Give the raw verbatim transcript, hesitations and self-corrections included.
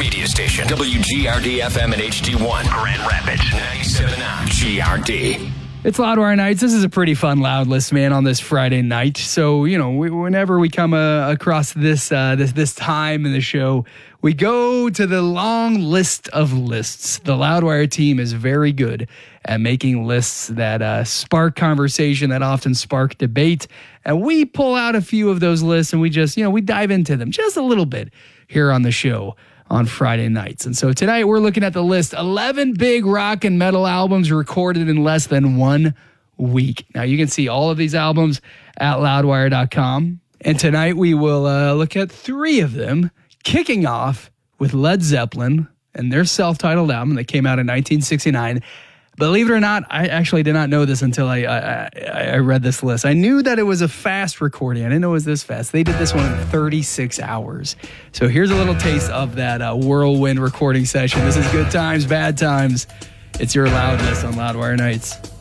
media station. W G R D F M and H D one. Grand Rapids. ninety-seven point nine G R D. It's Loudwire Nights. This is a pretty fun Loud List, man, on this Friday night. So, you know, we, whenever we come uh, across this, uh, this this time in the show, we go to the long list of lists. The Loudwire team is very good at making lists that uh, spark conversation, that often spark debate. And we pull out a few of those lists and we just, you know, we dive into them just a little bit here on the show on Friday nights. And so tonight we're looking at the list, eleven big rock and metal albums recorded in less than one week. Now you can see all of these albums at loudwire dot com. And tonight we will uh, look at three of them, kicking off with Led Zeppelin and their self-titled album that came out in nineteen sixty-nine. Believe it or not, I actually did not know this until I, I I read this list. I knew that it was a fast recording. I didn't know it was this fast. They did this one in thirty-six hours. So here's a little taste of that uh, whirlwind recording session. This is Good Times, Bad Times. It's your Loud List on Loudwire Nights.